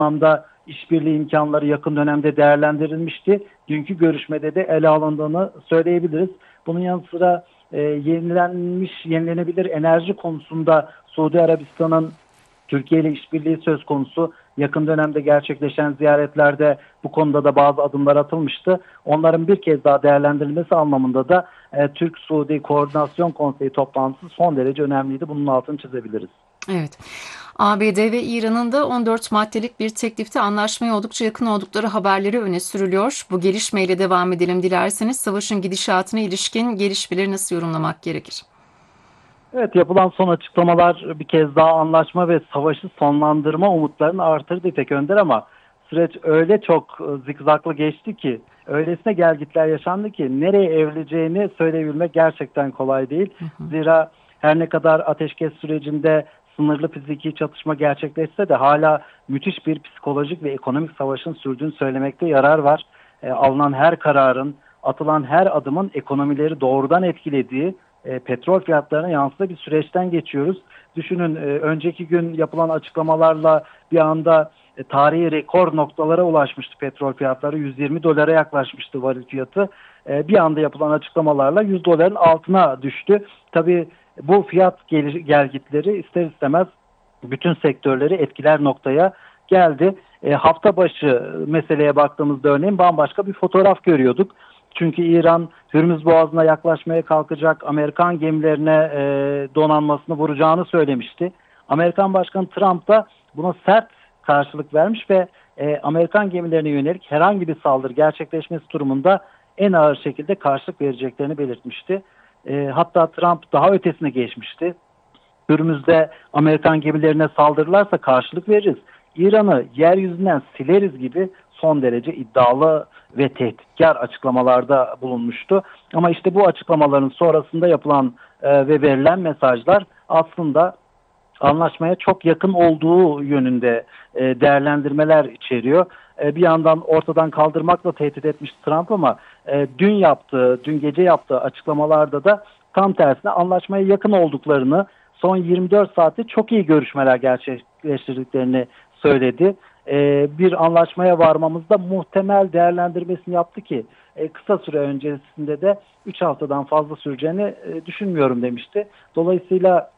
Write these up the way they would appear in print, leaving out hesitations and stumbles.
anlamda işbirliği imkanları yakın dönemde değerlendirilmişti. Dünkü görüşmede de ele alındığını söyleyebiliriz. Bunun yanı sıra yenilenebilir enerji konusunda Suudi Arabistan'ın Türkiye ile işbirliği söz konusu. Yakın dönemde gerçekleşen ziyaretlerde bu konuda da bazı adımlar atılmıştı. Onların bir kez daha değerlendirilmesi anlamında da Türk-Suudi Koordinasyon Konseyi toplantısı son derece önemliydi. Bunun altını çizebiliriz. Evet. ABD ve İran'ın da 14 maddelik bir teklifte anlaşmaya oldukça yakın oldukları haberleri öne sürülüyor. Bu gelişmeyle devam edelim dilerseniz. Savaşın gidişatına ilişkin gelişmeleri nasıl yorumlamak gerekir? Evet, yapılan son açıklamalar bir kez daha anlaşma ve savaşı sonlandırma umutlarını artırdı İpek Önder, ama süreç öyle çok zikzaklı geçti ki, öylesine gelgitler yaşandı ki nereye evrileceğini söyleyebilmek gerçekten kolay değil. Hı hı. Zira her ne kadar ateşkes sürecinde sınırlı fiziki çatışma gerçekleşse de hala müthiş bir psikolojik ve ekonomik savaşın sürdüğünü söylemekte yarar var. Alınan her kararın, atılan her adımın ekonomileri doğrudan etkilediği, petrol fiyatlarına yansıdığı bir süreçten geçiyoruz. Düşünün, önceki gün yapılan açıklamalarla bir anda tarihi rekor noktalara ulaşmıştı petrol fiyatları. 120 dolara yaklaşmıştı varil fiyatı. Bir anda yapılan açıklamalarla 100 doların altına düştü. Tabii bu fiyat gelgitleri ister istemez bütün sektörleri etkiler noktaya geldi. Hafta başı meseleye baktığımızda örneğin bambaşka bir fotoğraf görüyorduk. Çünkü İran Hürmüz Boğazı'na yaklaşmaya kalkacak, Amerikan gemilerine donanmasını vuracağını söylemişti. Amerikan Başkanı Trump da buna sert karşılık vermiş ve Amerikan gemilerine yönelik herhangi bir saldırı gerçekleşmesi durumunda en ağır şekilde karşılık vereceklerini belirtmişti. Hatta Trump daha ötesine geçmişti. Hürmüz'de Amerikan gemilerine saldırırlarsa karşılık veririz, İran'ı yeryüzünden sileriz gibi son derece iddialı ve tehditkar açıklamalarda bulunmuştu. Ama işte bu açıklamaların sonrasında yapılan ve verilen mesajlar aslında anlaşmaya çok yakın olduğu yönünde değerlendirmeler içeriyor. Bir yandan ortadan kaldırmakla tehdit etmiş Trump, ama dün gece yaptığı açıklamalarda da tam tersine anlaşmaya yakın olduklarını, son 24 saatte çok iyi görüşmeler gerçekleştirdiklerini söyledi. Bir anlaşmaya varmamızda muhtemel değerlendirmesini yaptı ki kısa süre öncesinde de 3 haftadan fazla süreceğini düşünmüyorum demişti. Dolayısıyla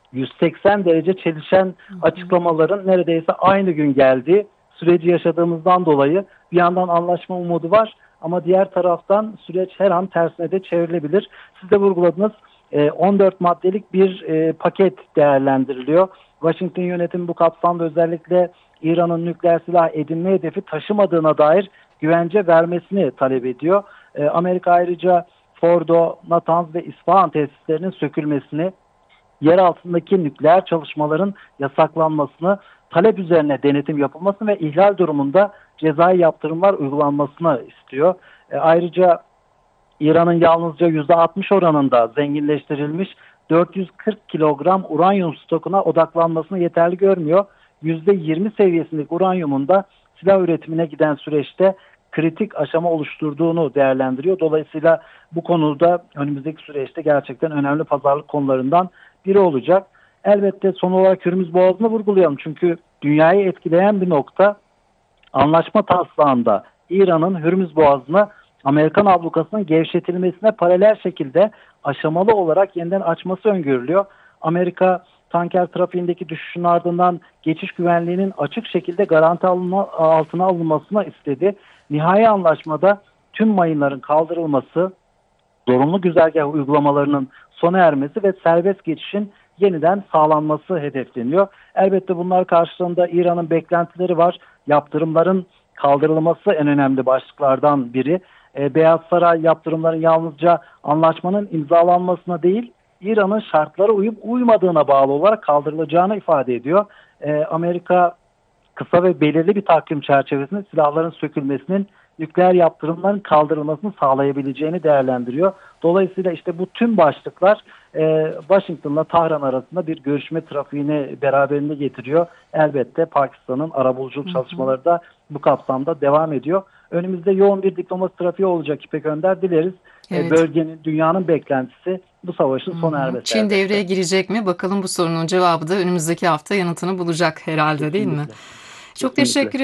180 derece çelişen açıklamaların neredeyse aynı gün geldiği süreci yaşadığımızdan dolayı bir yandan anlaşma umudu var, ama diğer taraftan süreç her an tersine de çevrilebilir. Siz de vurguladınız, 14 maddelik bir paket değerlendiriliyor. Washington yönetimi bu kapsamda özellikle İran'ın nükleer silah edinme hedefi taşımadığına dair güvence vermesini talep ediyor. Amerika ayrıca Fordo, Natanz ve İsfahan tesislerinin sökülmesini, yer altındaki nükleer çalışmaların yasaklanmasını, talep üzerine denetim yapılmasını ve ihlal durumunda cezai yaptırımlar uygulanmasını istiyor. Ayrıca İran'ın yalnızca %60 oranında zenginleştirilmiş 440 kilogram uranyum stokuna odaklanmasını yeterli görmüyor. %20 seviyesindeki uranyumun da silah üretimine giden süreçte kritik aşama oluşturduğunu değerlendiriyor. Dolayısıyla bu konuda önümüzdeki süreçte gerçekten önemli pazarlık konularından biri olacak. Elbette son olarak Hürmüz Boğazı'nı vurgulayalım. Çünkü dünyayı etkileyen bir nokta. Anlaşma taslağında İran'ın Hürmüz Boğazı'nı Amerikan ablukasının gevşetilmesine paralel şekilde aşamalı olarak yeniden açması öngörülüyor. Amerika tanker trafiğindeki düşüşün ardından geçiş güvenliğinin açık şekilde garanti altına alınmasını istedi. Nihai anlaşmada tüm mayınların kaldırılması, zorunlu güzergah uygulamalarının sona ermesi ve serbest geçişin yeniden sağlanması hedefleniyor. Elbette bunlar karşılığında İran'ın beklentileri var. Yaptırımların kaldırılması en önemli başlıklardan biri. Beyaz Saray yaptırımların yalnızca anlaşmanın imzalanmasına değil, İran'ın şartlara uyup uymadığına bağlı olarak kaldırılacağını ifade ediyor. Amerika kısa ve belirli bir takvim çerçevesinde silahların sökülmesinin, nükleer yaptırımların kaldırılmasını sağlayabileceğini değerlendiriyor. Dolayısıyla işte bu tüm başlıklar Washington'la Tahran arasında bir görüşme trafiğini beraberinde getiriyor. Elbette Pakistan'ın arabuluculuk çalışmaları da bu kapsamda devam ediyor. Önümüzde yoğun bir diplomasi trafiği olacak İpek Önder, dileriz. Evet. Bölgenin, dünyanın beklentisi bu savaşın sona ermesi. Çin devreye girecek mi? Bakalım, bu sorunun cevabı da önümüzdeki hafta yanıtını bulacak herhalde, değil mi? Kesinlikle. Çok teşekkür Kesinlikle.